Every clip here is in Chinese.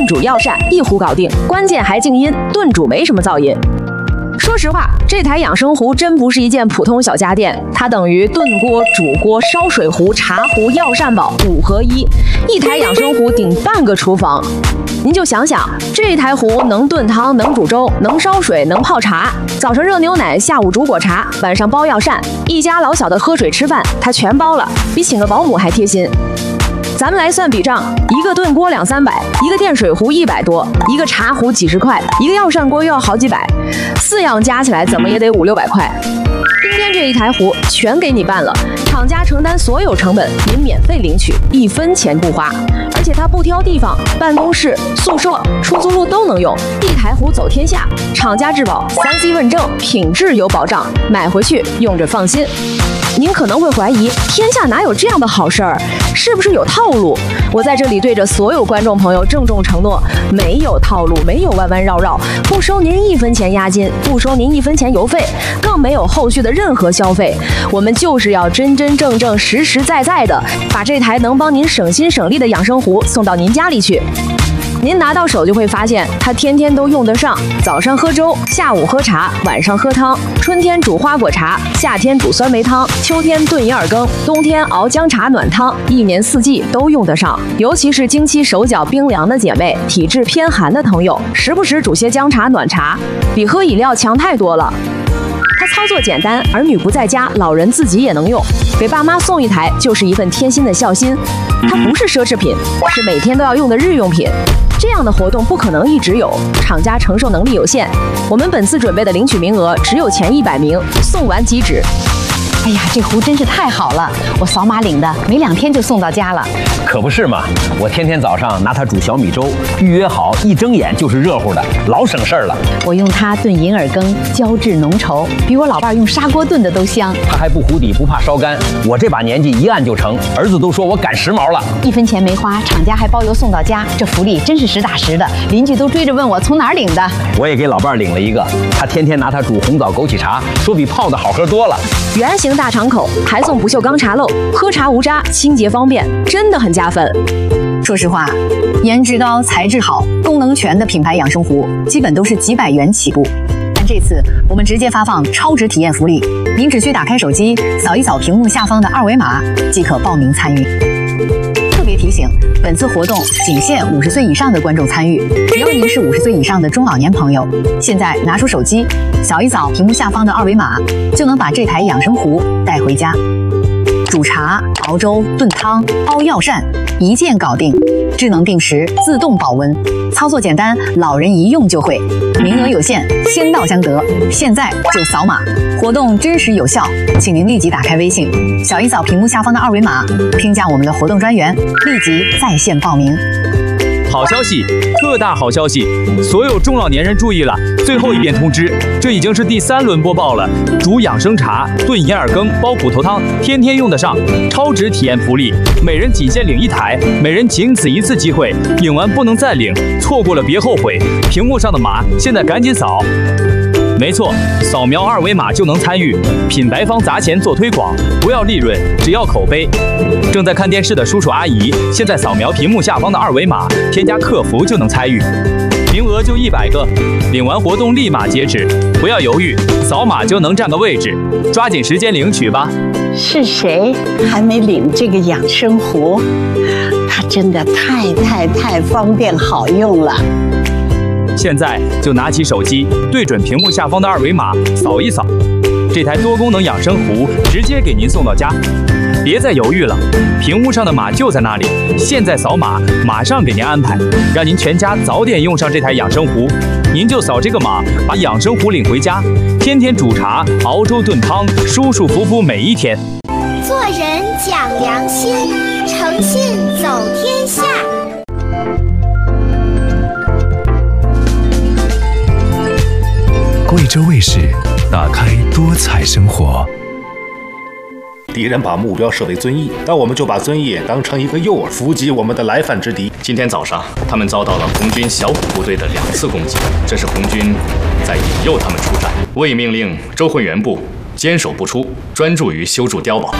炖煮药膳一壶搞定，关键还静音，炖煮没什么噪音。说实话，这台养生壶真不是一件普通小家电，它等于炖锅、煮锅、烧水壶、茶壶、药膳宝5合1，一台养生壶顶半个厨房。您就想想，这台壶能炖汤，能煮粥，能烧水，能泡茶，早上热牛奶，下午煮果茶，晚上煲药膳，一家老小的喝水吃饭，它全包了，比请个保姆还贴心。咱们来算笔账，一个炖锅200-300，一个电水壶100多，一个茶壶几十块，一个药膳锅又要好几百，4样加起来怎么也得500-600块。今天这一台壶全给你办了，厂家承担所有成本，您免费领取，1分钱不花。而且它不挑地方，办公室、宿舍、出租屋都能用，一台壶走天下。厂家质保3C 问证，品质有保障，买回去用着放心。您可能会怀疑，天下哪有这样的好事儿？是不是有套路？我在这里对着所有观众朋友郑重承诺，没有套路，没有弯弯绕绕，不收您1分钱押金，不收您1分钱邮费，更没有后续的任何消费。我们就是要真真正正、实实在在的把这台能帮您省心省力的养生壶送到您家里去。您拿到手就会发现，它天天都用得上。早上喝粥，下午喝茶，晚上喝汤。春天煮花果茶，夏天煮酸梅汤，秋天炖银耳羹，冬天熬姜茶暖汤，一年四季都用得上。尤其是经期手脚冰凉的姐妹，体质偏寒的朋友，时不时煮些姜茶暖茶，比喝饮料强太多了。它操作简单，儿女不在家，老人自己也能用。给爸妈送一台就是一份贴心的孝心。它不是奢侈品，是每天都要用的日用品。这样的活动不可能一直有，厂家承受能力有限。我们本次准备的领取名额只有前100名，送完即止。 哎呀，这壶真是太好了，我扫码领的，没2天就送到家了。 可不是嘛，我天天早上拿它煮小米粥，预约好一睁眼就是热乎的，老省事儿了。 我用它炖银耳羹，胶质浓稠，比我老伴用砂锅炖的都香。 它还不糊底，不怕烧干。我这把年纪一按就成，儿子都说我赶时髦了。 1分钱没花，厂家还包邮送到家，这福利真是实打实的。邻居都追着问我从哪儿领的。 我也给老伴领了一个，他天天拿它煮红枣枸杞茶，说比泡的好喝多了。 圆形大敞口，还送不锈钢茶漏，喝茶无渣，清洁方便，真的很加分。 说实话，颜值高、材质好、功能全的品牌养生壶，基本都是几百元起步。但这次我们直接发放超值体验福利，您只需打开手机，扫一扫屏幕下方的2维码，即可报名参与。特别提醒，本次活动仅限50岁以上的观众参与，只要您是50岁以上的中老年朋友，现在拿出手机，扫一扫屏幕下方的2维码，就能把这台养生壶带回家。煮茶、熬粥、炖汤、熬药膳，一键搞定，智能定时，自动保温，操作简单，老人一用就会。名额有限，先到先得，现在就扫码，活动真实有效，请您立即打开微信，扫一扫屏幕下方的2维码，添加我们的活动专员，立即在线报名。 好消息，特大好消息！所有中老年人注意了，最后一遍通知，这已经是第3轮播报了。煮养生茶、炖银耳羹、煲骨头汤，天天用得上，超值体验福利，每人仅限领1台，每人仅此1次机会，领完不能再领，错过了别后悔。屏幕上的码，现在赶紧扫。没错，扫描2维码就能参与，品牌方砸钱做推广，不要利润，只要口碑。正在看电视的叔叔阿姨，现在扫描屏幕下方的2维码，添加客服就能参与，名额就100个，领完活动立马截止，不要犹豫，扫码就能占个位置，抓紧时间领取吧。 是谁还没领这个养生壶？它真的太方便好用了。 现在就拿起手机，对准屏幕下方的2维码，扫一扫，这台多功能养生壶直接给您送到家。别再犹豫了，屏幕上的码就在那里，现在扫码，马上给您安排，让您全家早点用上这台养生壶。您就扫这个码，把养生壶领回家，天天煮茶、熬粥、炖汤，舒舒服服每一天。 做人讲良心，诚信走天下。 贵州卫视，打开多彩生活。 敌人把目标设为遵义，但我们就把遵义当成一个诱饵，伏击我们的来犯之敌。 今天早上，他们遭到了红军小股部队的2次攻击，这是红军在引诱他们出战。我已命令周浑元部坚守不出，专注于修筑碉堡。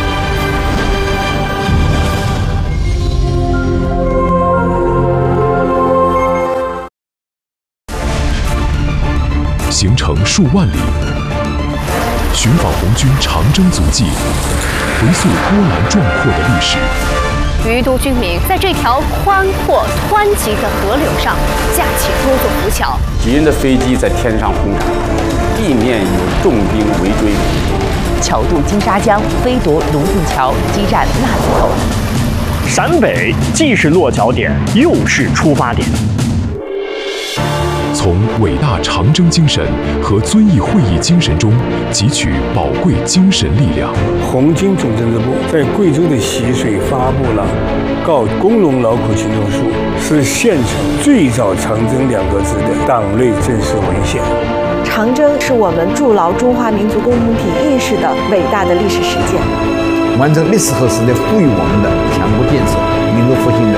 行程数万里，寻访红军长征足迹，回溯波澜壮阔的历史。 鱼都军民在这条宽阔湍急的河流上架起多座浮桥， 敌人的飞机在天上轰炸，地面有重兵围追， 巧渡金沙江，飞夺龙凤桥，激战腊子口。 陕北既是落脚点，又是出发点。 从伟大长征精神和遵义会议精神中汲取宝贵精神力量。 红军总政治部在贵州的习水发布了《告工农劳苦群众书》，是县城最早长征2个字的党内正式文献。 长征是我们筑牢中华民族共同体意识的伟大的历史事件， 完成历史和时代赋予我们的强国建设、民族复兴的